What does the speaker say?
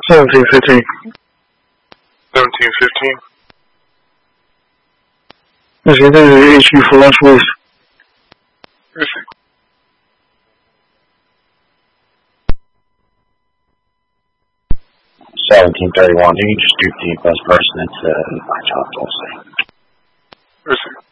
1715. 1715. This is HU for lunch, please. Perfect. $17.31. You just do the best person into my job, I'll say. Perfect.